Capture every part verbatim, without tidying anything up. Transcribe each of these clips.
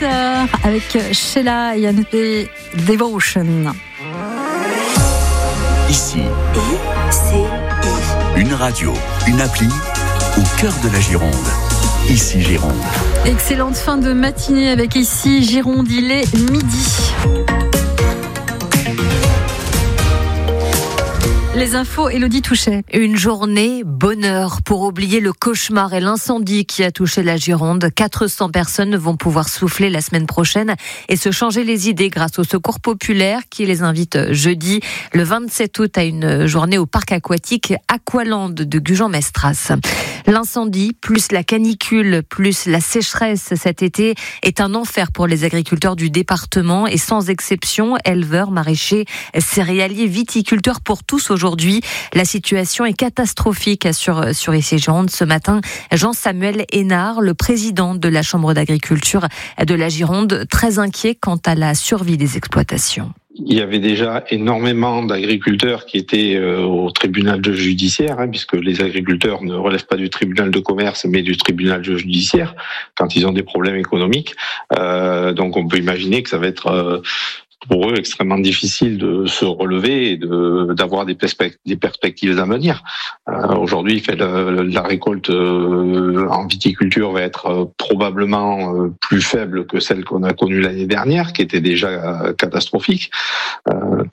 heures avec Sheila et Yannick Devotion. Ici, I C I. une radio, une appli au cœur de la Gironde. Ici Gironde. Excellente fin de matinée avec Ici Gironde, il est midi. Les infos, Élodie Touchet. Une journée bonheur pour oublier le cauchemar et l'incendie qui a touché la Gironde. quatre cents personnes vont pouvoir souffler la semaine prochaine et se changer les idées grâce au Secours populaire qui les invite jeudi, le vingt-sept août, à une journée au parc aquatique Aqualand de Gujan-Mestras. L'incendie, plus la canicule, plus la sécheresse cet été est un enfer pour les agriculteurs du département et sans exception, éleveurs, maraîchers, céréaliers, viticulteurs, pour tous aujourd'hui. La situation est catastrophique sur, sur Ici Gironde. Ce matin, Jean-Samuel Hénard, le président de la Chambre d'agriculture de la Gironde, très inquiet quant à la survie des exploitations. Il y avait déjà énormément d'agriculteurs qui étaient euh, au tribunal de judiciaire, hein, puisque les agriculteurs ne relèvent pas du tribunal de commerce, mais du tribunal de judiciaire, quand ils ont des problèmes économiques. Euh, donc on peut imaginer que ça va être euh, pour eux extrêmement difficile de se relever et de, d'avoir des, perspectives, des perspectives à venir. Euh, aujourd'hui, fait le, la récolte euh, en viticulture va être euh, probablement euh, plus faible que celle qu'on a connue l'année dernière, qui était déjà euh, catastrophique. Euh,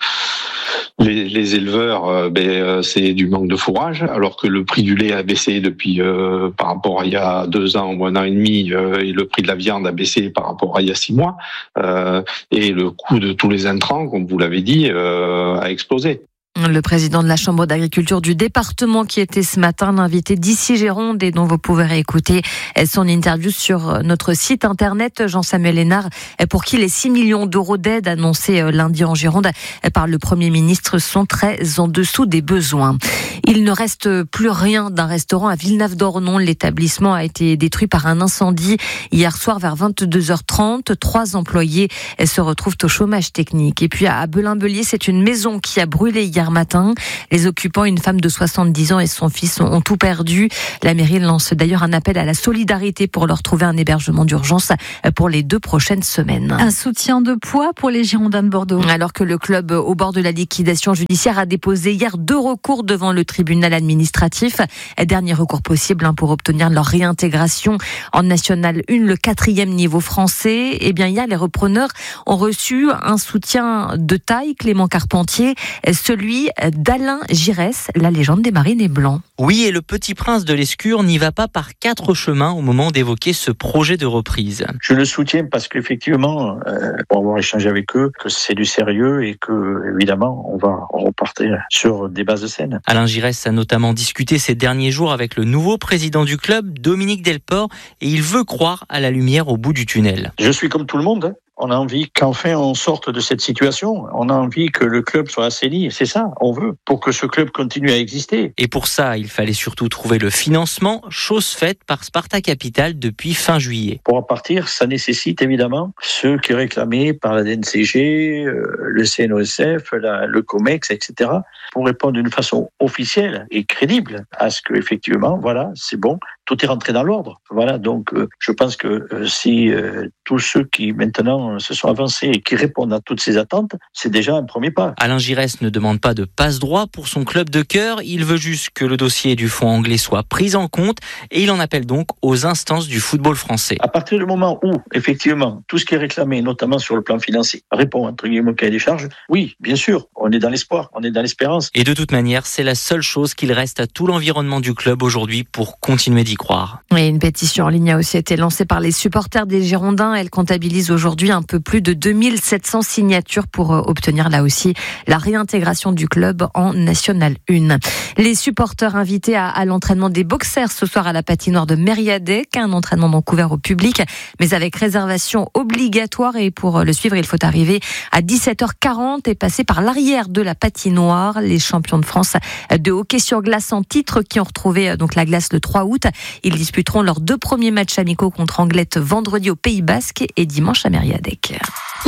les, les éleveurs, euh, ben, euh, c'est du manque de fourrage, alors que le prix du lait a baissé depuis euh, par rapport à il y a deux ans ou un an et demi, euh, et le prix de la viande a baissé par rapport à il y a six mois, euh, et le coût de tous les intrants, comme vous l'avez dit, euh, a explosé. Le président de la Chambre d'agriculture du département qui était ce matin l'invité d'Ici Gironde et dont vous pouvez réécouter son interview sur notre site internet. Jean-Samuel Hénard, pour qui les six millions d'euros d'aide annoncés lundi en Gironde par le Premier ministre sont très en dessous des besoins. Il ne reste plus rien d'un restaurant à Villeneuve-d'Ornon. L'établissement a été détruit par un incendie hier soir vers vingt-deux heures trente. Trois employés se retrouvent au chômage technique. Et puis à Belin-Bellier, c'est une maison qui a brûlé hier matin. Les occupants, une femme de soixante-dix ans et son fils, ont tout perdu. La mairie lance d'ailleurs un appel à la solidarité pour leur trouver un hébergement d'urgence pour les deux prochaines semaines. Un soutien de poids pour les Girondins de Bordeaux. Alors que le club, au bord de la liquidation judiciaire, a déposé hier deux recours devant le tribunal administratif. Dernier recours possible pour obtenir leur réintégration en National un, le quatrième niveau français. Eh bien, hier, les repreneurs ont reçu un soutien de taille. Clément Carpentier, celui d'Alain Giresse, la légende des Marinés Blancs. Oui, et le petit prince de l'Escure n'y va pas par quatre chemins au moment d'évoquer ce projet de reprise. Je le soutiens parce qu'effectivement, euh, pour avoir échangé avec eux, que c'est du sérieux et que, évidemment, on va repartir sur des bases saines. Alain Giresse a notamment discuté ces derniers jours avec le nouveau président du club, Dominique Delport, et il veut croire à la lumière au bout du tunnel. Je suis comme tout le monde, hein. On a envie qu'enfin on sorte de cette situation. On a envie que le club soit assaini. C'est ça, on veut, pour que ce club continue à exister. Et pour ça, il fallait surtout trouver le financement, chose faite par Sparta Capital depuis fin juillet. Pour en partir, ça nécessite évidemment ceux qui réclamaient par la D N C G, euh, le C N O S F, la, le COMEX, et cetera, pour répondre d'une façon officielle et crédible à ce que, effectivement, voilà, c'est bon, tout est rentré dans l'ordre. Voilà, donc euh, je pense que euh, si euh, tous ceux qui maintenant se sont avancés et qui répondent à toutes ces attentes, c'est déjà un premier pas. Alain Giresse ne demande pas de passe-droit pour son club de cœur, il veut juste que le dossier du fonds anglais soit pris en compte et il en appelle donc aux instances du football français. À partir du moment où, effectivement, tout ce qui est réclamé, notamment sur le plan financier, répond entre guillemets au cahier des charges, oui, bien sûr, on est dans l'espoir, on est dans l'espérance. Et de toute manière, c'est la seule chose qu'il reste à tout l'environnement du club aujourd'hui pour continuer d'y croire. Et une pétition en ligne a aussi été lancée par les supporters des Girondins. Elle comptabilise aujourd'hui un peu plus de deux mille sept cents signatures pour obtenir là aussi la réintégration du club en National un. Les supporters invités à, à l'entraînement des boxers ce soir à la patinoire de Mériadec, un entraînement donc ouvert au public, mais avec réservation obligatoire. Et pour le suivre, il faut arriver à dix-sept heures quarante et passer par l'arrière de la patinoire. Les champions de France de hockey sur glace en titre qui ont retrouvé donc la glace le trois août. Ils disputeront leurs deux premiers matchs amicaux contre Anglette vendredi au Pays Basque et dimanche à Mériadec.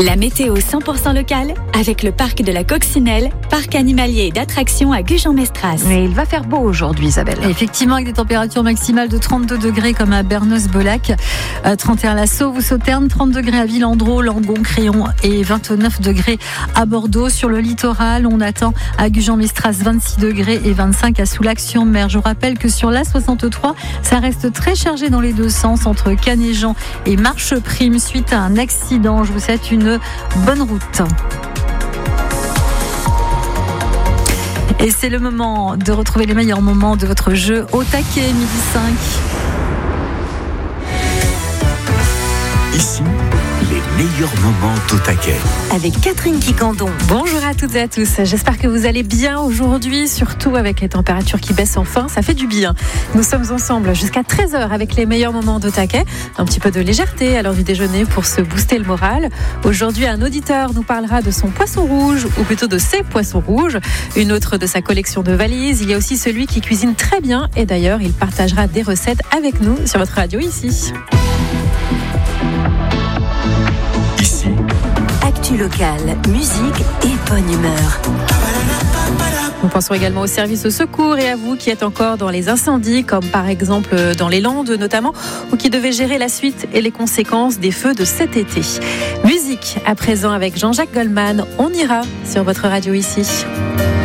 La météo cent pour cent locale avec le parc de la Coccinelle, parc animalier et d'attractions à Gujan-Mestras. Mais il va faire beau aujourd'hui, Isabelle. Effectivement, avec des températures maximales de trente-deux degrés comme à Berneuse-Bolac, euh, trente et un à la Sauve ou Sauternes, trente degrés à Villandreau, Langon, Créon et vingt-neuf degrés à Bordeaux. Sur le littoral, on attend à Gujan-Mestras vingt-six degrés et vingt-cinq à Soulac-sur-Mer. Je vous rappelle que sur l'A soixante-trois, ça reste très chargé dans les deux sens entre Canéjan et Marcheprime suite à un accident. Je vous souhaite une bonne route. Et c'est le moment de retrouver les meilleurs moments de votre jeu au taquet, midi cinq. Ici, les meilleurs moments d'au taquet. Avec Catherine Quicandon. Bonjour à toutes et à tous. J'espère que vous allez bien aujourd'hui, surtout avec les températures qui baissent enfin. Ça fait du bien. Nous sommes ensemble jusqu'à treize heures avec les meilleurs moments d'au taquet. Un petit peu de légèreté à l'heure du déjeuner pour se booster le moral. Aujourd'hui, un auditeur nous parlera de son poisson rouge, ou plutôt de ses poissons rouges. Une autre de sa collection de valises. Il y a aussi celui qui cuisine très bien. Et d'ailleurs, il partagera des recettes avec nous sur votre radio ici. Ici, Actu locale, musique et bonne humeur. Nous pensons également au service de secours et à vous qui êtes encore dans les incendies, comme par exemple dans les Landes notamment, ou qui devez gérer la suite et les conséquences des feux de cet été. Musique à présent avec Jean-Jacques Goldman. On ira sur votre radio ici.